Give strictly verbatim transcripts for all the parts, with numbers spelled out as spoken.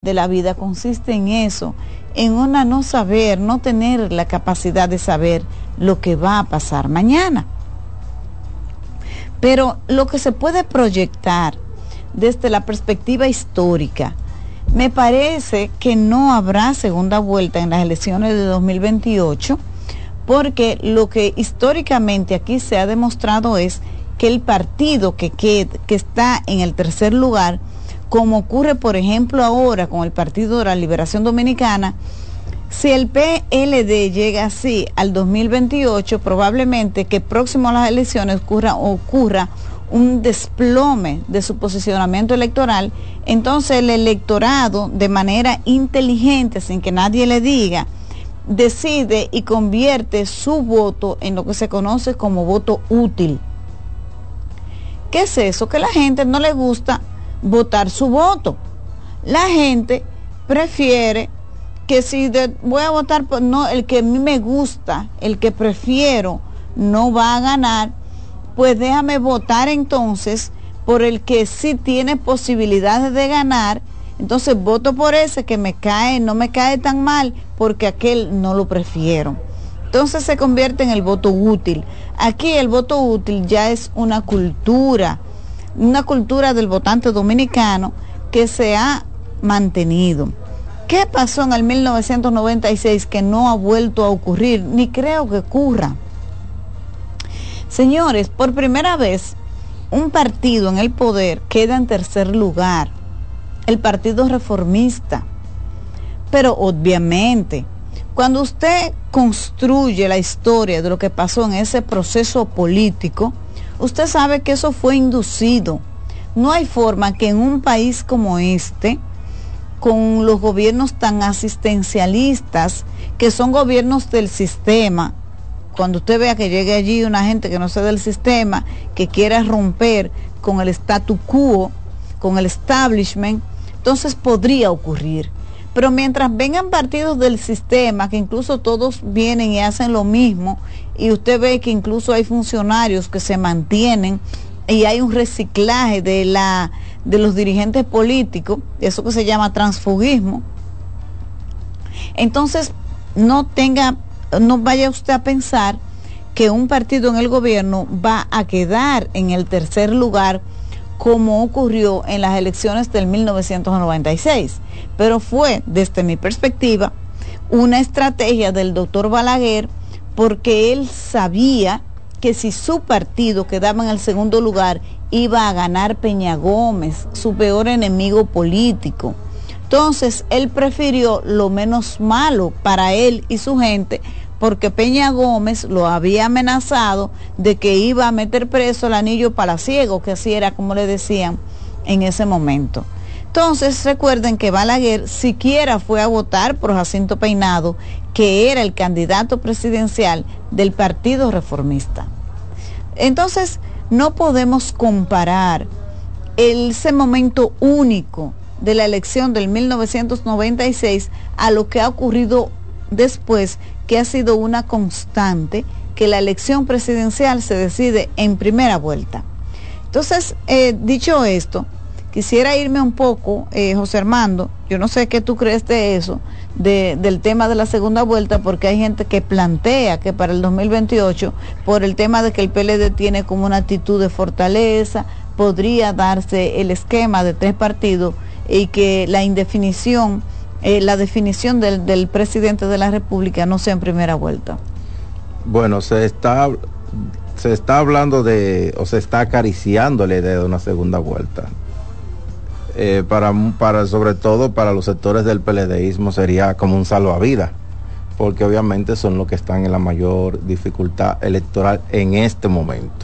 de la vida consiste en eso, en una no saber, no tener la capacidad de saber lo que va a pasar mañana. Pero lo que se puede proyectar desde la perspectiva histórica, me parece que no habrá segunda vuelta en las elecciones de dos mil veintiocho, porque lo que históricamente aquí se ha demostrado es que el partido que, que, que está en el tercer lugar, como ocurre por ejemplo ahora con el Partido de la Liberación Dominicana, si el P L D llega así al dos mil veintiocho, probablemente que próximo a las elecciones ocurra, ocurra un desplome de su posicionamiento electoral. Entonces el electorado, de manera inteligente, sin que nadie le diga, decide y convierte su voto en lo que se conoce como voto útil. ¿Qué es eso? Que a la gente no le gusta votar su voto. La gente prefiere que si de, voy a votar por no, el que a mí me gusta, el que prefiero, no va a ganar, pues déjame votar entonces por el que sí tiene posibilidades de ganar. Entonces voto por ese que me cae, no me cae tan mal, porque aquel no lo prefiero. Entonces se convierte en el voto útil. Aquí el voto útil ya es una cultura, una cultura del votante dominicano que se ha mantenido. ¿Qué pasó en el mil novecientos noventa y seis que no ha vuelto a ocurrir? Ni creo que ocurra. Señores, por primera vez, un partido en el poder queda en tercer lugar, el Partido Reformista. Pero obviamente, cuando usted construye la historia de lo que pasó en ese proceso político, usted sabe que eso fue inducido. No hay forma que en un país como este, con los gobiernos tan asistencialistas, que son gobiernos del sistema, cuando usted vea que llegue allí una gente que no sea del sistema, que quiera romper con el statu quo, con el establishment, entonces podría ocurrir. Pero mientras vengan partidos del sistema, que incluso todos vienen y hacen lo mismo, y usted ve que incluso hay funcionarios que se mantienen, y hay un reciclaje de la de los dirigentes políticos, eso que se llama transfugismo, entonces no tenga, no vaya usted a pensar que un partido en el gobierno va a quedar en el tercer lugar como ocurrió en las elecciones del mil novecientos noventa y seis, pero fue, desde mi perspectiva, una estrategia del doctor Balaguer, porque él sabía que si su partido quedaba en el segundo lugar, iba a ganar Peña Gómez, su peor enemigo político. Entonces, él prefirió lo menos malo para él y su gente, porque Peña Gómez lo había amenazado de que iba a meter preso el anillo palaciego, que así era como le decían en ese momento. Entonces, recuerden que Balaguer siquiera fue a votar por Jacinto Peinado, que era el candidato presidencial del Partido Reformista. Entonces, no podemos comparar ese momento único de la elección del mil novecientos noventa y seis a lo que ha ocurrido después, que ha sido una constante, que la elección presidencial se decide en primera vuelta. Entonces, eh, dicho esto, quisiera irme un poco, eh, José Armando, yo no sé qué tú crees de eso, de, del tema de la segunda vuelta, porque hay gente que plantea que para el dos mil veintiocho, por el tema de que el P L D tiene como una actitud de fortaleza, podría darse el esquema de tres partidos y que la indefinición, eh, la definición del, del presidente de la República no sea en primera vuelta. Bueno, se está, se está hablando de, o se está acariciando la idea de una segunda vuelta. Eh, para, para sobre todo para los sectores del PLDismo sería como un salvavidas, porque obviamente son los que están en la mayor dificultad electoral en este momento.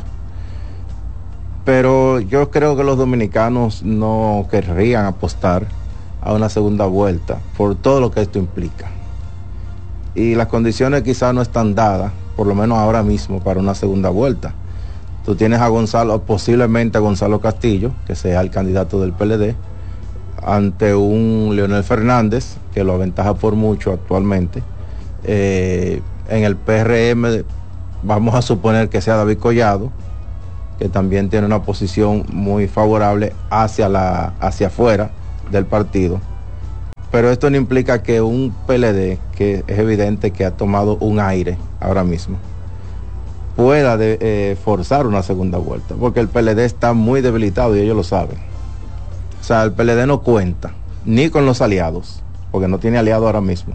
Pero yo creo que los dominicanos no querrían apostar a una segunda vuelta por todo lo que esto implica. Y las condiciones quizás no están dadas, por lo menos ahora mismo, para una segunda vuelta. Tú tienes a Gonzalo, posiblemente a Gonzalo Castillo, que sea el candidato del P L D, ante un Leonel Fernández, que lo aventaja por mucho actualmente. Eh, en el P R M vamos a suponer que sea David Collado, que también tiene una posición muy favorable hacia, la, hacia afuera del partido. pero esto no implica que un P L D, que es evidente que ha tomado un aire ahora mismo, pueda de, eh, forzar una segunda vuelta, porque el P L D está muy debilitado y ellos lo saben. O sea, el P L D no cuenta ni con los aliados, porque no tiene aliados ahora mismo,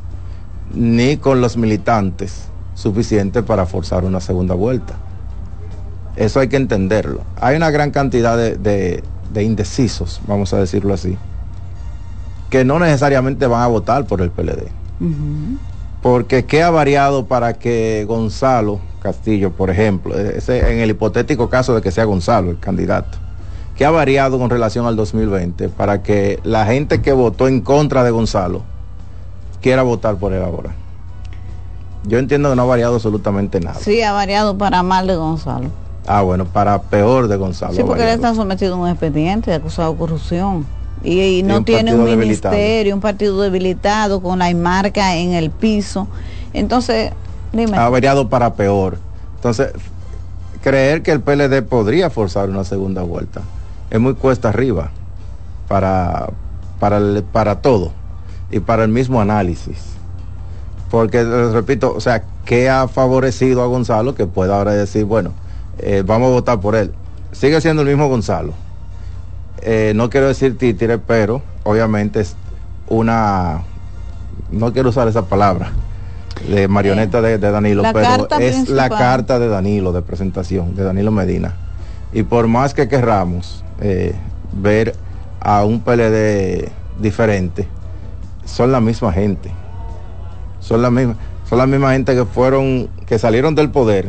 ni con los militantes suficientes para forzar una segunda vuelta. Eso hay que entenderlo. Hay una gran cantidad de, de, de indecisos, vamos a decirlo así, que no necesariamente van a votar por el P L D. Uh-huh. Porque ¿qué ha variado para que Gonzalo Castillo, por ejemplo, ese, en el hipotético caso de que sea Gonzalo el candidato, qué ha variado con relación al dos mil veinte para que la gente que votó en contra de Gonzalo quiera votar por él ahora? Yo entiendo que no ha variado absolutamente nada. Sí, ha variado para mal de Gonzalo. Ah, bueno, para peor de Gonzalo. Sí, porque él está sometido a un expediente acusado de corrupción. Y, y no un tiene un ministerio, debilitado. Un partido debilitado, con la marca en el piso. Entonces, dime. Ha variado para peor. Entonces, creer que el P L D podría forzar una segunda vuelta es muy cuesta arriba para, para, el, para todo y para el mismo análisis. Porque, les repito, o sea, ¿qué ha favorecido a Gonzalo que pueda ahora decir, bueno, eh, vamos a votar por él? Sigue siendo el mismo Gonzalo. Eh, no quiero decir títere, pero obviamente es una, no quiero usar esa palabra, de marioneta de, de Danilo, la pero es principal. La carta de Danilo, de presentación, de Danilo Medina. Y por más que querramos eh, ver a un P L D diferente, son la misma gente. Son la misma, son la misma gente que fueron, que salieron del poder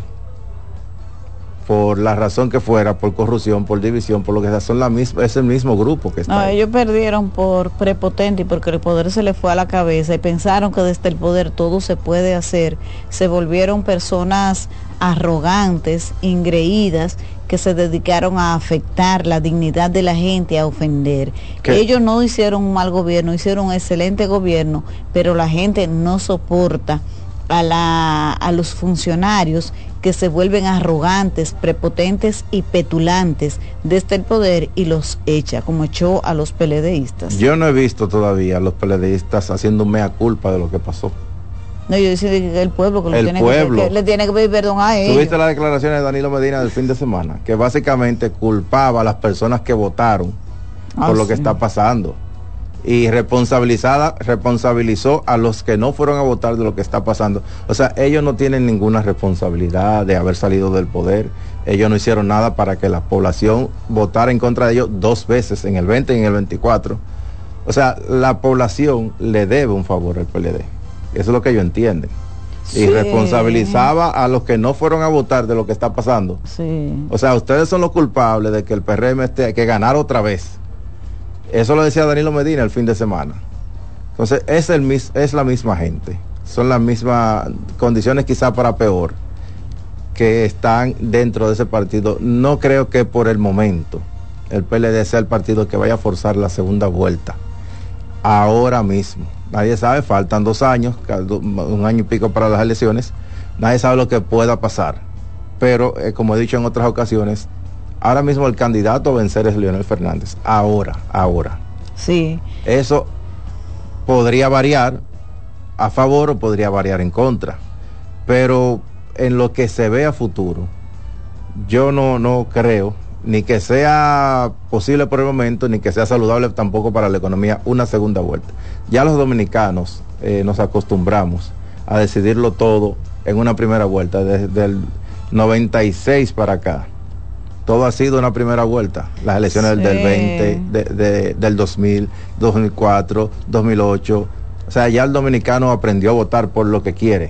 por la razón que fuera, por corrupción, por división, por lo que sea, son la misma, es el mismo grupo que está. No, ahí. Ellos perdieron por prepotente y porque el poder se les fue a la cabeza y pensaron que desde el poder todo se puede hacer. Se volvieron personas arrogantes, ingreídas, que se dedicaron a afectar la dignidad de la gente, a ofender. ¿Qué? Ellos no hicieron un mal gobierno, hicieron un excelente gobierno, pero la gente no soporta a, la, a los funcionarios que se vuelven arrogantes, prepotentes y petulantes desde el poder y los echa, como echó a los PLDistas. Yo no he visto todavía a los PLDistas haciendo mea culpa de lo que pasó. No, yo decía que el pueblo, que, lo el tiene pueblo. Que, que le tiene que pedir perdón a ellos. ¿Tuviste las declaraciones de Danilo Medina del fin de semana? Que básicamente culpaba a las personas que votaron ah, por lo sí. que está pasando. Y responsabilizada, responsabilizó a los que no fueron a votar de lo que está pasando. O sea, ellos no tienen ninguna responsabilidad de haber salido del poder. Ellos no hicieron nada para que la población votara en contra de ellos dos veces, en el veinte y en el veinticuatro. O sea, la población le debe un favor al P L D. Eso es lo que ellos entienden. Sí. Y responsabilizaba a los que no fueron a votar de lo que está pasando. Sí. O sea, ustedes son los culpables de que el P R M esté, que ganar otra vez. Eso lo decía Danilo Medina el fin de semana. Entonces, es, el, es la misma gente. Son las mismas condiciones, quizá para peor, que están dentro de ese partido. No creo que por el momento el P L D sea el partido que vaya a forzar la segunda vuelta. Ahora mismo. Nadie sabe, faltan dos años, un año y pico para las elecciones. Nadie sabe lo que pueda pasar. Pero, eh, como he dicho en otras ocasiones, ahora mismo el candidato a vencer es Leonel Fernández. Ahora, ahora. Sí. Eso podría variar a favor o podría variar en contra. Pero en lo que se ve a futuro, yo no, no creo ni que sea posible por el momento, ni que sea saludable tampoco para la economía una segunda vuelta. Ya los dominicanos eh, nos acostumbramos a decidirlo todo en una primera vuelta, desde el noventa y seis para acá. Todo ha sido una primera vuelta. Las elecciones sí. del veinte, de, de, del dos mil, dos mil cuatro, dos mil ocho. O sea, ya el dominicano aprendió a votar por lo que quiere.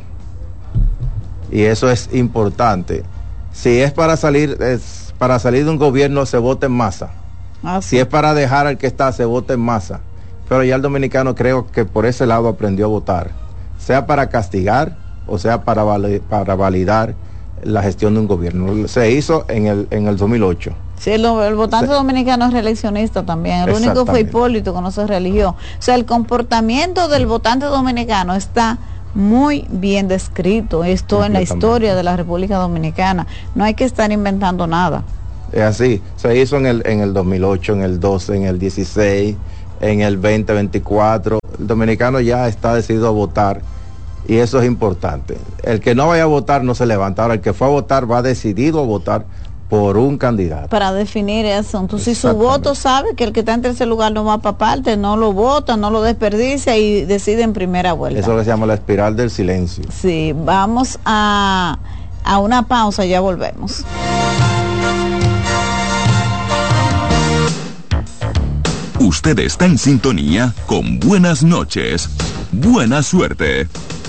Y eso es importante. Si es para salir, es para salir de un gobierno, se vota en masa. Ah, sí. Si es para dejar al que está, se vota en masa. Pero ya el dominicano creo que por ese lado aprendió a votar. Sea para castigar o sea para, vali- para validar la gestión de un gobierno. Se hizo en el en el dos mil ocho. Sí, el, el votante sí. dominicano es reeleccionista también. El único fue Hipólito que no se religió. O sea, el comportamiento del votante dominicano está muy bien descrito. Esto en la historia de la República Dominicana. No hay que estar inventando nada. Es así. Se hizo en el en el dos mil ocho, en el doce, en el dieciséis, en el veinte veinticuatro. El dominicano ya está decidido a votar y eso es importante. El que no vaya a votar no se levanta. Ahora, el que fue a votar va decidido a votar por un candidato. Para definir eso. Entonces, si su voto sabe que el que está en tercer lugar no va para parte, no lo vota, no lo desperdicia y decide en primera vuelta. Eso es lo que se llama la espiral del silencio. Sí, vamos a, a una pausa, ya volvemos. Usted está en sintonía con Buenas noches. Buena suerte.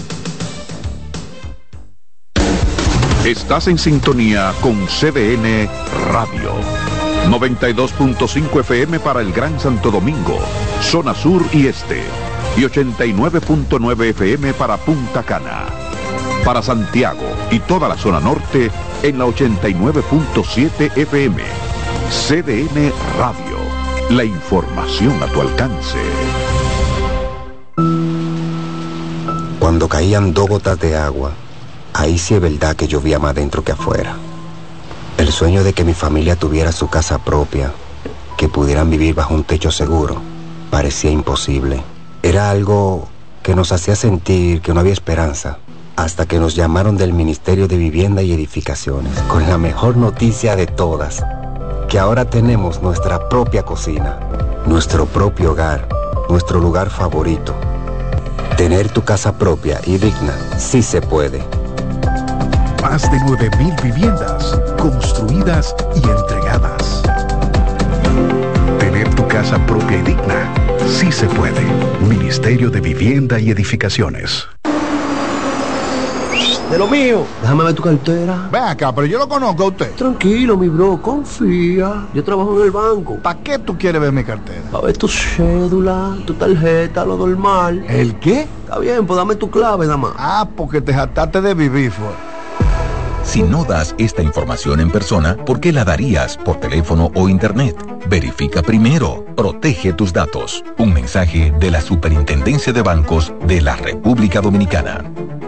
Estás en sintonía con C D N Radio. noventa y dos punto cinco F M para el Gran Santo Domingo, zona sur y este. Y ochenta y nueve punto nueve F M para Punta Cana. Para Santiago y toda la zona norte en la ochenta y nueve punto siete F M. C D N Radio. La información a tu alcance. Cuando caían dos gotas de agua, ahí sí es verdad que llovía más dentro que afuera. El sueño de que mi familia tuviera su casa propia, que pudieran vivir bajo un techo seguro, parecía imposible. Era algo que nos hacía sentir que no había esperanza, hasta que nos llamaron del Ministerio de Vivienda y Edificaciones, con la mejor noticia de todas, que ahora tenemos nuestra propia cocina, nuestro propio hogar, nuestro lugar favorito. Tener tu casa propia y digna sí se puede. Más de nueve mil viviendas construidas y entregadas. Tener tu casa propia y digna sí se puede. Ministerio de Vivienda y Edificaciones. De lo mío, déjame ver tu cartera. Ven acá, pero yo lo conozco a usted. Tranquilo, mi bro, confía. Yo trabajo en el banco. ¿Para qué tú quieres ver mi cartera? Para ver tu cédula, tu tarjeta, lo normal. ¿El qué? Está bien, pues dame tu clave, nada más. Ah, porque te jactaste de vivir, fue. Si no das esta información en persona, ¿por qué la darías por teléfono o internet? Verifica primero. Protege tus datos. Un mensaje de la Superintendencia de Bancos de la República Dominicana.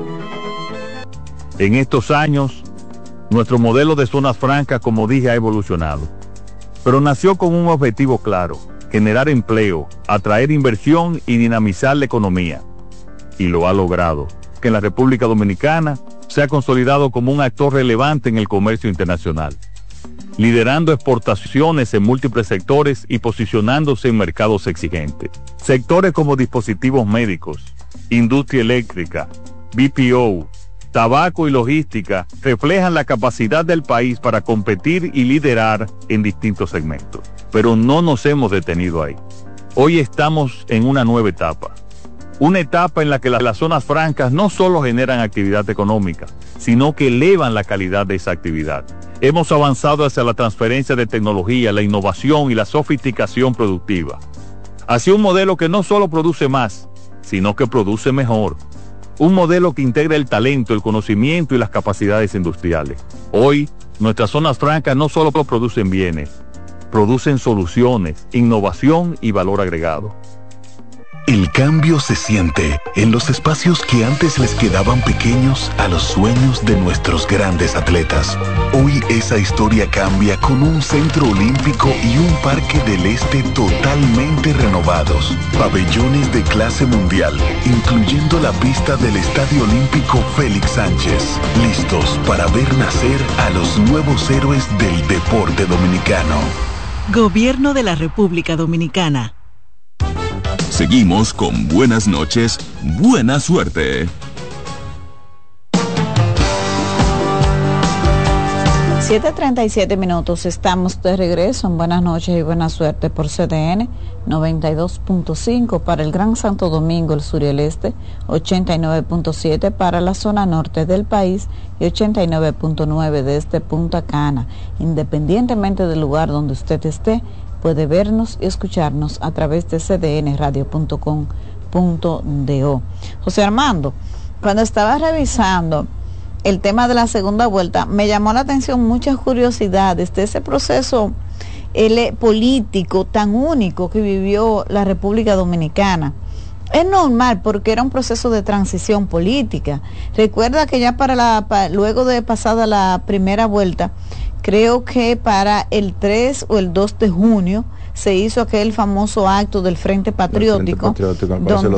En estos años, nuestro modelo de zonas francas, como dije, ha evolucionado. Pero nació con un objetivo claro: generar empleo, atraer inversión y dinamizar la economía. Y lo ha logrado, que en la República Dominicana se ha consolidado como un actor relevante en el comercio internacional, liderando exportaciones en múltiples sectores y posicionándose en mercados exigentes. Sectores como dispositivos médicos, industria eléctrica, B P O, tabaco y logística reflejan la capacidad del país para competir y liderar en distintos segmentos. Pero no nos hemos detenido ahí. Hoy estamos en una nueva etapa. Una etapa en la que las, las zonas francas no solo generan actividad económica, sino que elevan la calidad de esa actividad. Hemos avanzado hacia la transferencia de tecnología, la innovación y la sofisticación productiva. Hacia un modelo que no solo produce más, sino que produce mejor. Un modelo que integra el talento, el conocimiento y las capacidades industriales. Hoy, nuestras zonas francas no solo producen bienes, producen soluciones, innovación y valor agregado. El cambio se siente en los espacios que antes les quedaban pequeños a los sueños de nuestros grandes atletas. Hoy esa historia cambia con un centro olímpico y un parque del este totalmente renovados. Pabellones de clase mundial, incluyendo la pista del Estadio Olímpico Félix Sánchez. Listos para ver nacer a los nuevos héroes del deporte dominicano. Gobierno de la República Dominicana. Seguimos con Buenas noches, buena suerte. siete treinta y siete minutos, estamos de regreso en Buenas noches y buena suerte por C D N noventa y dos punto cinco para el Gran Santo Domingo, el sur y el este, ochenta y nueve punto siete para la zona norte del país y ochenta y nueve punto nueve desde Punta Cana. Independientemente del lugar donde usted esté, puede vernos y escucharnos a través de c d n radio punto com punto do. José Armando, cuando estaba revisando el tema de la segunda vuelta, me llamó la atención muchas curiosidades de ese proceso el, político tan único que vivió la República Dominicana. Es normal porque era un proceso de transición política. Recuerda que ya para la para, luego de pasada la primera vuelta, creo que para el tres o el dos de junio se hizo aquel famoso acto del Frente Patriótico, Frente Patriótico donde